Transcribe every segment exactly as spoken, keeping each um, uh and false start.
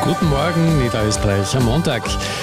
Guten Morgen, Niederösterreich am Montag.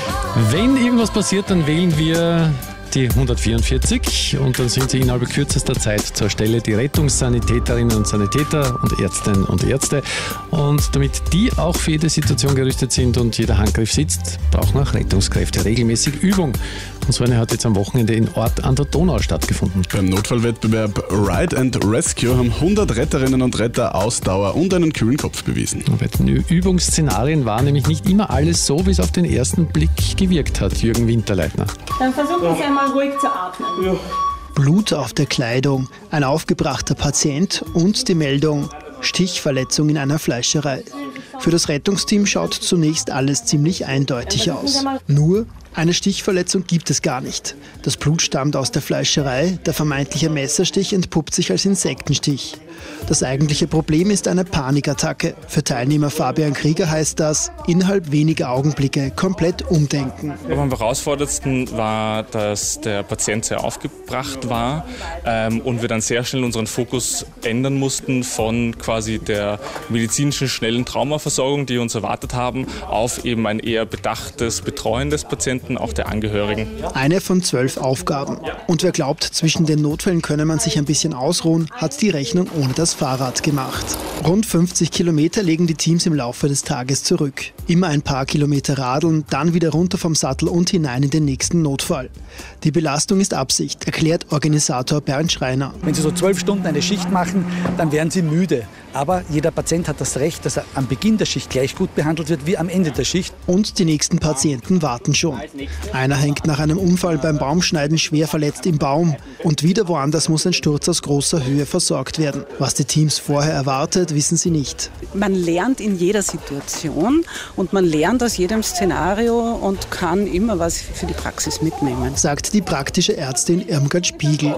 Wenn irgendwas passiert, dann wählen wir die hundertvierundvierzig und dann sind sie innerhalb kürzester Zeit zur Stelle, die Rettungssanitäterinnen und Sanitäter und Ärztinnen und Ärzte. Und damit die auch für jede Situation gerüstet sind und jeder Handgriff sitzt, brauchen auch Rettungskräfte regelmäßig Übung. Und so eine hat jetzt am Wochenende in Ort an der Donau stattgefunden. Beim Notfallwettbewerb Ride and Rescue haben hundert Retterinnen und Retter Ausdauer und einen kühlen Kopf bewiesen. Bei den Übungsszenarien war nämlich nicht immer alles so, wie es auf den ersten Blick gewirkt hat, Jürgen Winterleitner. Dann versuchen Sie einmal ruhig zu atmen. Ja. Blut auf der Kleidung, ein aufgebrachter Patient und die Meldung Stichverletzung in einer Fleischerei. Für das Rettungsteam schaut zunächst alles ziemlich eindeutig aus. Nur eine Stichverletzung gibt es gar nicht. Das Blut stammt aus der Fleischerei, der vermeintliche Messerstich entpuppt sich als Insektenstich. Das eigentliche Problem ist eine Panikattacke. Für Teilnehmer Fabian Krieger heißt das, innerhalb weniger Augenblicke komplett umdenken. Am herausforderndsten war, dass der Patient sehr aufgebracht war ähm, und wir dann sehr schnell unseren Fokus ändern mussten von quasi der medizinischen schnellen Traumaversorgung, die wir uns erwartet haben, auf eben ein eher bedachtes Betreuen des Patienten, auch der Angehörigen. Eine von zwölf Aufgaben. Und wer glaubt, zwischen den Notfällen könne man sich ein bisschen ausruhen, hat die Rechnung ohne das Fahrrad gemacht. Rund fünfzig Kilometer legen die Teams im Laufe des Tages zurück. Immer ein paar Kilometer radeln, dann wieder runter vom Sattel und hinein in den nächsten Notfall. Die Belastung ist Absicht, erklärt Organisator Bernd Schreiner. Wenn Sie so zwölf Stunden eine Schicht machen, dann werden Sie müde. Aber jeder Patient hat das Recht, dass er am Beginn der Schicht gleich gut behandelt wird wie am Ende der Schicht. Und die nächsten Patienten warten schon. Einer hängt nach einem Unfall beim Baumschneiden schwer verletzt im Baum. Und wieder woanders muss ein Sturz aus großer Höhe versorgt werden. Was die Teams vorher erwartet, wissen sie nicht. Man lernt in jeder Situation und man lernt aus jedem Szenario und kann immer was für die Praxis mitnehmen, sagt die praktische Ärztin Irmgard Spiegel.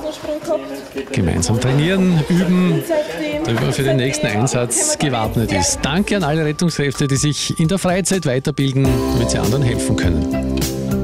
Gemeinsam trainieren, üben, damit man für den nächsten Einsatz gewappnet ist. Danke an alle Rettungskräfte, die sich in der Freizeit weiterbilden, damit sie anderen helfen können.